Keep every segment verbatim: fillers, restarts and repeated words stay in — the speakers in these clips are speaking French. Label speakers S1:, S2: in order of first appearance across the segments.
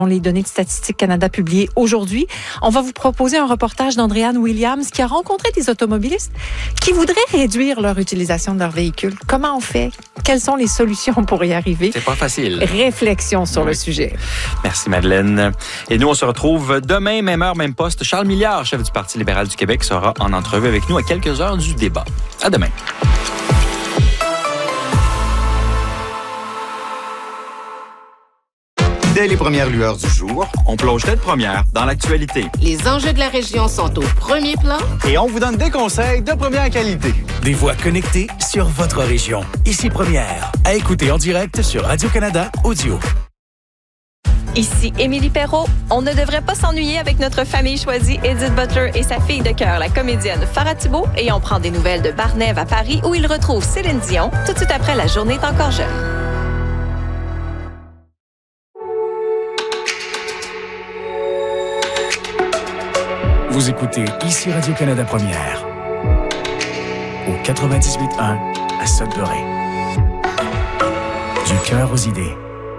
S1: Les données de Statistique Canada publiées aujourd'hui. On va vous proposer un reportage d'Andréane Williams qui a rencontré des automobilistes qui voudraient réduire leur utilisation de leur véhicule. Comment on fait? Quelles sont les solutions pour y arriver?
S2: C'est pas facile.
S1: Réflexion sur
S2: oui.
S1: le sujet.
S2: Merci Madeleine. Et nous, on se retrouve demain, même heure, même poste. Charles Milliard, chef du Parti libéral du Québec, sera en entrevue avec nous à quelques heures du débat. À demain.
S3: Dès les premières lueurs du jour,
S2: On plonge tête première dans l'actualité.
S4: Les enjeux de la région sont au premier plan.
S3: et on vous donne des conseils de première qualité.
S5: Des voix connectées sur votre région. Ici Première. À écouter en direct sur Radio-Canada Audio.
S6: Ici Émilie Perrault. On ne devrait pas s'ennuyer avec notre famille choisie, Edith Butler et sa fille de cœur, la comédienne Farah Thibault. Et on prend des nouvelles de Barnève à Paris où il retrouve Céline Dion tout de suite après La journée est encore jeune.
S5: Vous écoutez ici Radio-Canada Première. Au quatre-vingt-dix-huit un à Sudbury. Du cœur aux idées.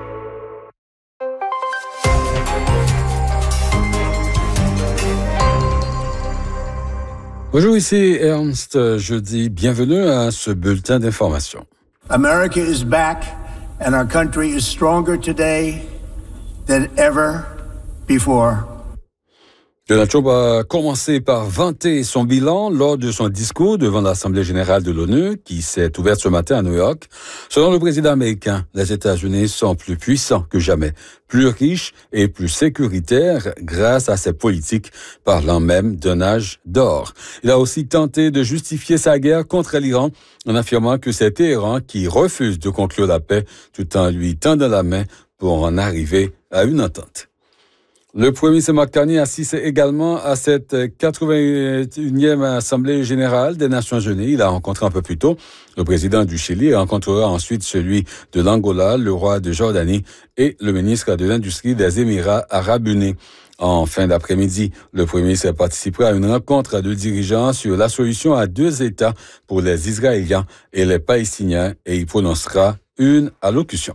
S7: Bonjour, ici Ernst. Je dis bienvenue à ce bulletin d'information.
S8: America is back and our country is stronger today than ever before.
S7: Donald Trump a commencé par vanter son bilan lors de son discours devant l'Assemblée générale de l'ONU qui s'est ouverte ce matin à New York. Selon le président américain, les États-Unis sont plus puissants que jamais, plus riches et plus sécuritaires grâce à ses politiques, parlant même d'un âge d'or. Il a aussi tenté de justifier sa guerre contre l'Iran en affirmant que c'est Téhéran qui refuse de conclure la paix tout en lui tendant la main pour en arriver à une entente. Le premier ministre Mark Carney assiste également à cette quatre-vingt-unième Assemblée générale des Nations unies. Il a rencontré un peu plus tôt le président du Chili et rencontrera ensuite celui de l'Angola, le roi de Jordanie et le ministre de l'Industrie des Émirats arabes unis. En fin d'après-midi, le premier ministre participera à une rencontre de dirigeants sur la solution à deux États pour les Israéliens et les Palestiniens et il prononcera une allocution.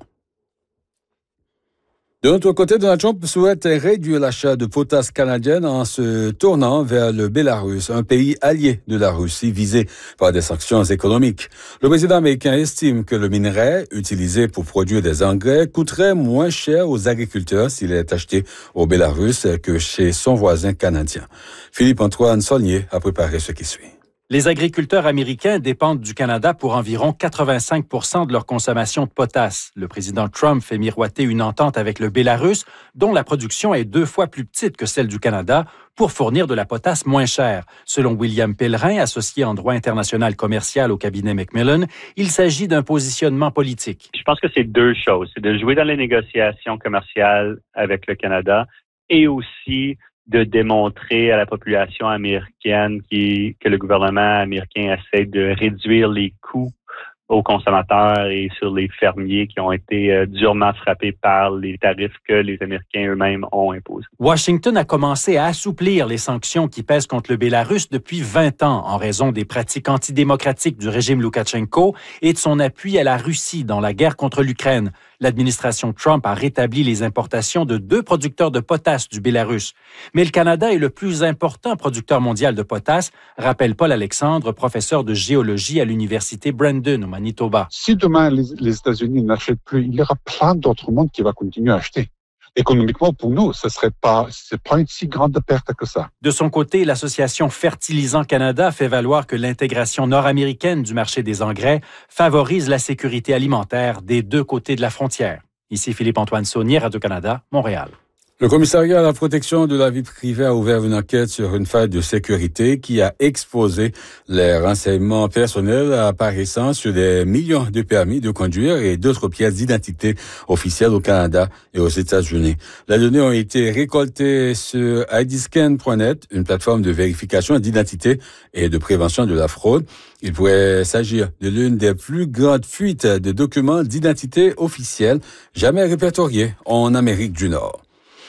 S7: De l'autre côté, Donald Trump souhaite réduire l'achat de potasse canadienne en se tournant vers le Bélarus, un pays allié de la Russie visé par des sanctions économiques. Le président américain estime que le minerai utilisé pour produire des engrais coûterait moins cher aux agriculteurs s'il est acheté au Bélarus que chez son voisin canadien. Philippe-Antoine Saulnier a préparé ce qui suit.
S9: Les agriculteurs américains dépendent du Canada pour environ quatre-vingt-cinq pour cent de leur consommation de potasse. Le président Trump fait miroiter une entente avec le Bélarus, dont la production est deux fois plus petite que celle du Canada, pour fournir de la potasse moins chère. Selon William Pellerin, associé en droit international commercial au cabinet Macmillan, il s'agit d'un positionnement politique.
S10: Je pense que c'est deux choses. C'est de jouer dans les négociations commerciales avec le Canada et aussi de démontrer à la population américaine qui, que le gouvernement américain essaie de réduire les coûts aux consommateurs et sur les fermiers qui ont été euh, durement frappés par les tarifs que les Américains eux-mêmes ont imposés.
S9: Washington a commencé à assouplir les sanctions qui pèsent contre le Bélarus depuis vingt ans en raison des pratiques antidémocratiques du régime Loukachenko et de son appui à la Russie dans la guerre contre l'Ukraine. L'administration Trump a rétabli les importations de deux producteurs de potasse du Bélarus. Mais le Canada est le plus important producteur mondial de potasse, rappelle Paul Alexandre, professeur de géologie à l'université Brandon au Manitoba.
S11: Si demain les, les États-Unis n'achètent plus, il y aura plein d'autres mondes qui vont continuer à acheter. Économiquement, pour nous, ce serait pas, c'est pas une si grande perte que ça.
S9: De son côté, l'association Fertilisant Canada fait valoir que l'intégration nord-américaine du marché des engrais favorise la sécurité alimentaire des deux côtés de la frontière. Ici Philippe-Antoine Saulnier, Radio-Canada, Montréal.
S7: Le commissariat à la protection de la vie privée a ouvert une enquête sur une faille de sécurité qui a exposé les renseignements personnels apparaissant sur des millions de permis de conduire et d'autres pièces d'identité officielles au Canada et aux États-Unis. Les données ont été récoltées sur I D scan point net, une plateforme de vérification d'identité et de prévention de la fraude. Il pourrait s'agir de l'une des plus grandes fuites de documents d'identité officiels jamais répertoriés en Amérique du Nord.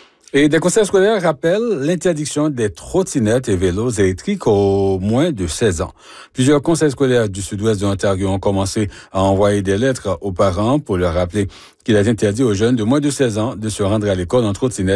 S7: Et des conseils scolaires rappellent l'interdiction des trottinettes et vélos électriques aux moins de seize ans. Plusieurs conseils scolaires du sud-ouest de l'Ontario ont commencé à envoyer des lettres aux parents pour leur rappeler qu'il est interdit aux jeunes de moins de seize ans de se rendre à l'école en trottinette